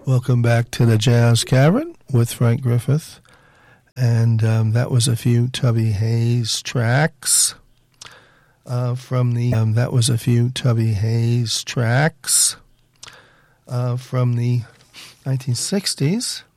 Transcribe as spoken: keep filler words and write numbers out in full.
Welcome back to the Jazz Cavern with Frank Griffith. And um, that was a few Tubby Hayes tracks uh, from the, um, that was a few Tubby Hayes tracks uh, from the nineteen sixties.